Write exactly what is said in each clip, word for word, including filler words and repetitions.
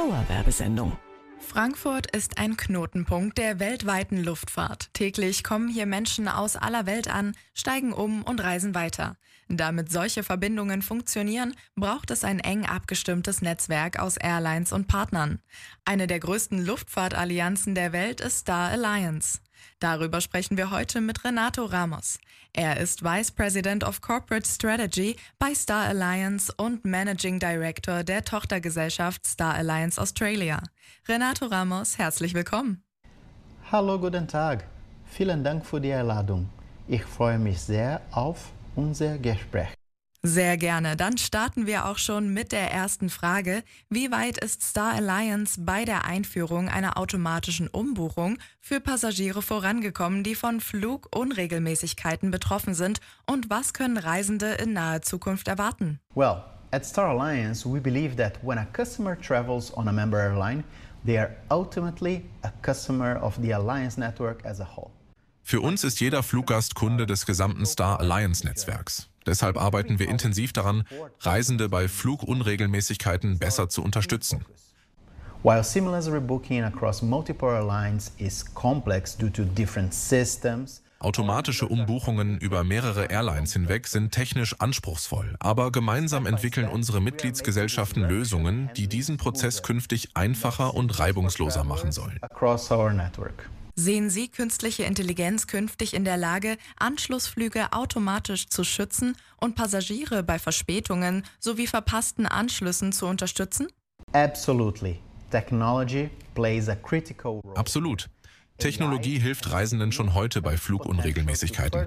Dauerwerbesendung. Frankfurt ist ein Knotenpunkt der weltweiten Luftfahrt. Täglich kommen hier Menschen aus aller Welt an, steigen um und reisen weiter. Damit solche Verbindungen funktionieren, braucht es ein eng abgestimmtes Netzwerk aus Airlines und Partnern. Eine der größten Luftfahrtallianzen der Welt ist Star Alliance. Darüber sprechen wir heute mit Renato Ramos. Er ist Vice President of Corporate Strategy bei Star Alliance und Managing Director der Tochtergesellschaft Star Alliance Australia. Renato Ramos, herzlich willkommen. Hallo, guten Tag. Vielen Dank für die Einladung. Ich freue mich sehr auf unser Gespräch. Sehr gerne. Dann starten wir auch schon mit der ersten Frage. Wie weit ist Star Alliance bei der Einführung einer automatischen Umbuchung für Passagiere vorangekommen, die von Flugunregelmäßigkeiten betroffen sind? Und was können Reisende in naher Zukunft erwarten? Well, at Star Alliance, we believe that when a customer travels on a member airline, they are ultimately a customer of the Alliance network as a whole. Für uns ist jeder Fluggast Kunde des gesamten Star Alliance-Netzwerks. Deshalb arbeiten wir intensiv daran, Reisende bei Flugunregelmäßigkeiten besser zu unterstützen. While seamless rebooking across multiple airlines is complex due to different systems, Automatische Umbuchungen über mehrere Airlines hinweg sind technisch anspruchsvoll, aber gemeinsam entwickeln unsere Mitgliedsgesellschaften Lösungen, die diesen Prozess künftig einfacher und reibungsloser machen sollen. across our network. Sehen Sie künstliche Intelligenz künftig in der Lage, Anschlussflüge automatisch zu schützen und Passagiere bei Verspätungen sowie verpassten Anschlüssen zu unterstützen? Absolutely. Technology plays a critical role. Absolut. Technologie hilft Reisenden schon heute bei Flugunregelmäßigkeiten.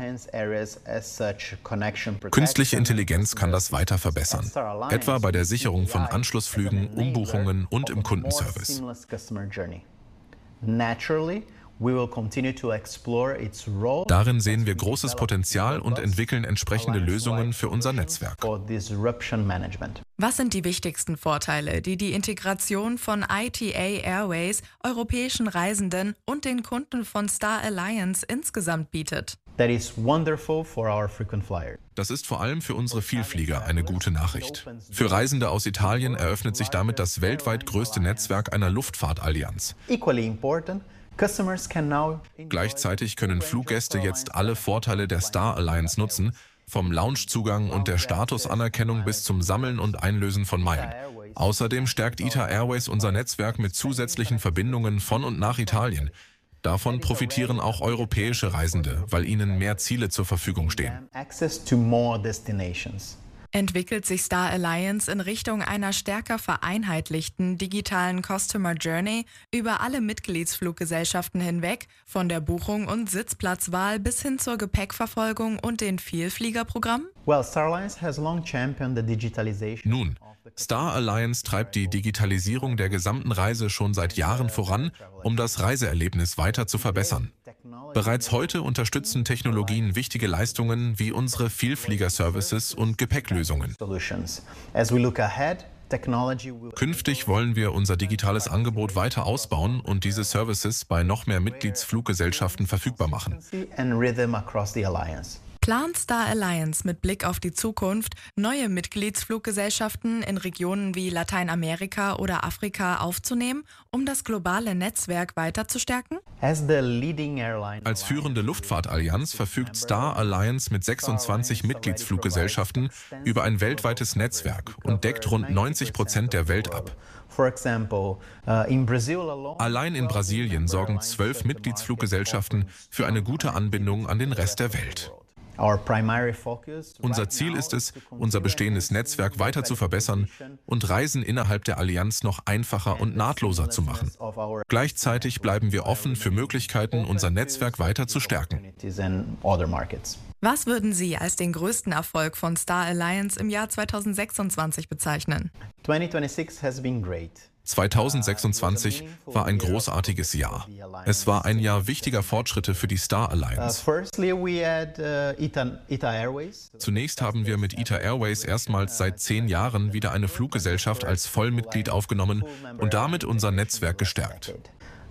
Künstliche Intelligenz kann das weiter verbessern, etwa bei der Sicherung von Anschlussflügen, Umbuchungen und im Kundenservice. Darin sehen wir großes Potenzial und entwickeln entsprechende Lösungen für unser Netzwerk. Was sind die wichtigsten Vorteile, die die Integration von I T A Airways, europäischen Reisenden und den Kunden von Star Alliance insgesamt bietet? That is wonderful for our frequent flyers. Das ist vor allem für unsere Vielflieger eine gute Nachricht. Für Reisende aus Italien eröffnet sich damit das weltweit größte Netzwerk einer Luftfahrtallianz. Equally important, customers can now Gleichzeitig können Fluggäste jetzt alle Vorteile der Star Alliance nutzen, vom Loungezugang und der Statusanerkennung bis zum Sammeln und Einlösen von Meilen. Außerdem stärkt I T A Airways unser Netzwerk mit zusätzlichen Verbindungen von und nach Italien. Davon profitieren auch europäische Reisende, weil ihnen mehr Ziele zur Verfügung stehen. access to more destinations. Entwickelt sich Star Alliance in Richtung einer stärker vereinheitlichten digitalen Customer Journey über alle Mitgliedsfluggesellschaften hinweg, von der Buchung und Sitzplatzwahl bis hin zur Gepäckverfolgung und den Vielfliegerprogrammen? Well, Star Alliance has long championed the digitalization. Nun, Star Alliance treibt die Digitalisierung der gesamten Reise schon seit Jahren voran, um das Reiseerlebnis weiter zu verbessern. Bereits heute unterstützen Technologien wichtige Leistungen wie unsere Vielflieger-Services und Gepäcklösungen. Solutions. As we look ahead, technology will Künftig wollen wir unser digitales Angebot weiter ausbauen und diese Services bei noch mehr Mitgliedsfluggesellschaften verfügbar machen. and rhythm across the alliance. Plant Star Alliance mit Blick auf die Zukunft, neue Mitgliedsfluggesellschaften in Regionen wie Lateinamerika oder Afrika aufzunehmen, um das globale Netzwerk weiter zu stärken? As the leading airline Als führende Luftfahrtallianz verfügt Star Alliance mit sechsundzwanzig Mitgliedsfluggesellschaften über ein weltweites Netzwerk und deckt rund neunzig Prozent der Welt ab. For example, uh, in Brazil alone, Allein in Brasilien sorgen zwölf Mitgliedsfluggesellschaften für eine gute Anbindung an den Rest der Welt. our primary focus Unser Ziel ist es, unser bestehendes Netzwerk weiter zu verbessern und Reisen innerhalb der Allianz noch einfacher und nahtloser zu machen. of our Gleichzeitig bleiben wir offen für Möglichkeiten, unser Netzwerk weiter zu stärken. opportunities and other markets. Was würden Sie als den größten Erfolg von Star Alliance im Jahr zweitausendsechsundzwanzig bezeichnen? twenty twenty-six has been great. zweitausendsechsundzwanzig war ein großartiges Jahr. Es war ein Jahr wichtiger Fortschritte für die Star Uh, Alliance. firstly, we had uh, I T A, I T A Airways. Zunächst haben wir mit I T A Airways erstmals seit zehn Jahren wieder eine Fluggesellschaft als Vollmitglied aufgenommen und damit unser Netzwerk gestärkt.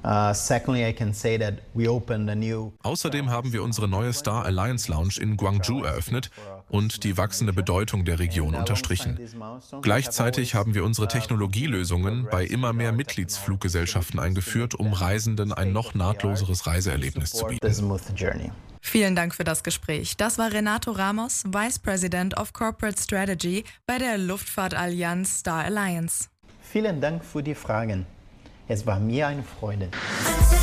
Uh, secondly, I can say that we opened a new Außerdem haben wir unsere neue Star Alliance Lounge in Gwangju eröffnet und die wachsende Bedeutung der Region unterstrichen. Gleichzeitig haben wir unsere Technologielösungen bei immer mehr Mitgliedsfluggesellschaften eingeführt, um Reisenden ein noch nahtloseres Reiseerlebnis zu bieten. Vielen Dank für das Gespräch. Das war Renato Ramos, Vice President of Corporate Strategy bei der Luftfahrtallianz Star Alliance. Vielen Dank für die Fragen. Es war mir eine Freude.